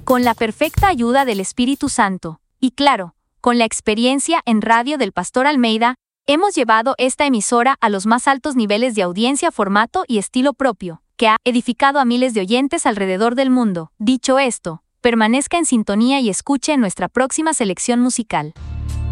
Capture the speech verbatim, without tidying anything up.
Con la perfecta ayuda del Espíritu Santo, y claro, con la experiencia en radio del Pastor Almeida, hemos llevado esta emisora a los más altos niveles de audiencia, formato y estilo propio, que ha edificado a miles de oyentes alrededor del mundo. Dicho esto, permanezca en sintonía y escuche nuestra próxima selección musical.